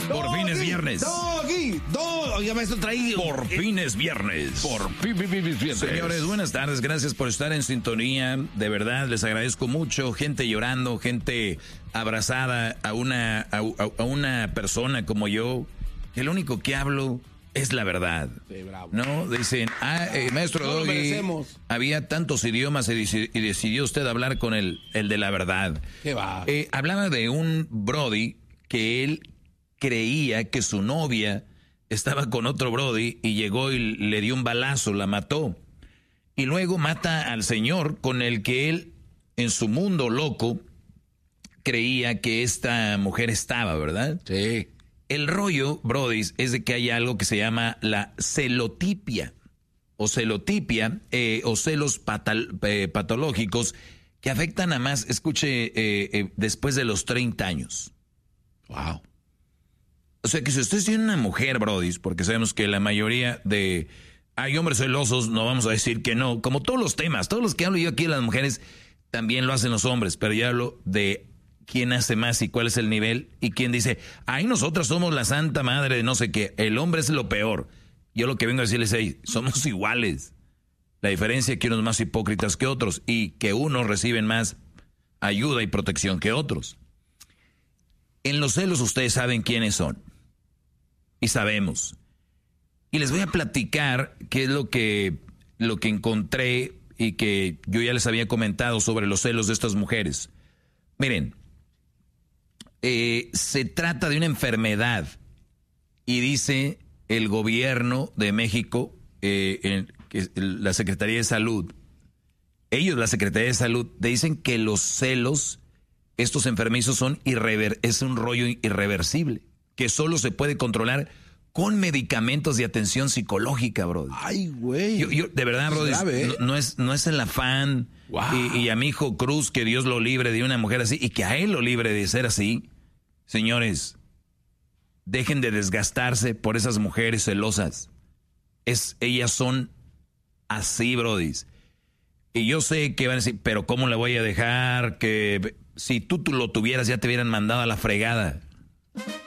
Por fin es viernes. Oiga, maestro, traído. Por fin es viernes. Por fin es viernes. Señores, buenas tardes. Gracias por estar en sintonía. De verdad, les agradezco mucho. Gente llorando, gente abrazada a una persona como yo, que lo único que hablo es la verdad. Sí, bravo. ¿No? Dicen, maestro No lo Doggy, merecemos. había tantos idiomas y decidió usted hablar con el de la verdad. ¿Qué va? Hablaba de un brody que él creía que su novia estaba con otro brody y llegó y le dio un balazo, la mató. Y luego mata al señor con el que él, en su mundo loco, creía que esta mujer estaba, ¿verdad? Sí. El rollo, brody, es de que hay algo que se llama la celotipia o celos patológicos que afectan a más, escuche, después de los 30 años. Wow. O sea que si usted tiene una mujer, brody, porque sabemos que la mayoría de... Hay hombres celosos, no vamos a decir que no. Como todos los temas, todos los que hablo yo aquí de las mujeres, también lo hacen los hombres. Pero yo hablo de quién hace más y cuál es el nivel. Y quién dice, ay, nosotras somos la santa madre de no sé qué. El hombre es lo peor. Yo lo que vengo a decirles es, somos iguales. La diferencia es que unos más hipócritas que otros. Y que unos reciben más ayuda y protección que otros. En los celos ustedes saben quiénes son. Y sabemos. Y les voy a platicar qué es lo que encontré y que yo ya les había comentado sobre los celos de estas mujeres. Miren, se trata de una enfermedad y dice el gobierno de México, la Secretaría de Salud, la Secretaría de Salud, dicen que los celos, estos enfermizos es un rollo irreversible, que solo se puede controlar con medicamentos de atención psicológica, bro. Ay, güey. Yo de verdad, bro, no es el afán. Wow. Y a mi hijo Cruz, que Dios lo libre de una mujer así y que a él lo libre de ser así. Señores, dejen de desgastarse por esas mujeres celosas. Ellas son así, brodis. Y yo sé que van a decir, pero ¿cómo la voy a dejar? Que si tú lo tuvieras ya te hubieran mandado a la fregada.